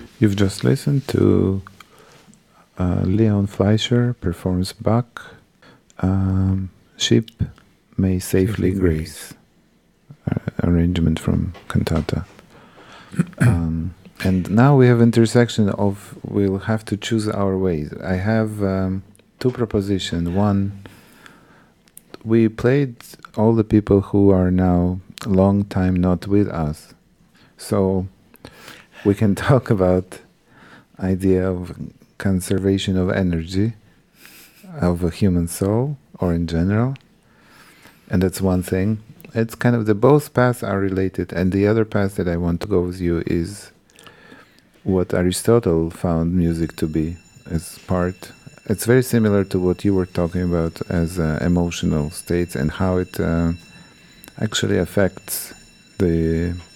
You've just listened to Leon Fleischer performs Bach, Ship May Safely Grace, arrangement from cantata. And now we have intersection of we'll have to choose our ways. I have two propositions. One, we played all the people who are now a long time not with us. So we can talk about idea of conservation of energy of a human soul or in general. And that's one thing. It's kind of the both paths are related. And the other path that I want to go with you is what Aristotle found music to be as part. It's very similar to what you were talking about as emotional states and how it actually affects the